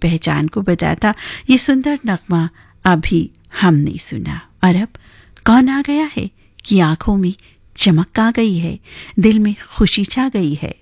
पहचान को बताता ये सुंदर नगमा अभी हमने सुना। और अब कौन आ गया है कि आंखों में चमक आ गई है, दिल में खुशी छा गई है।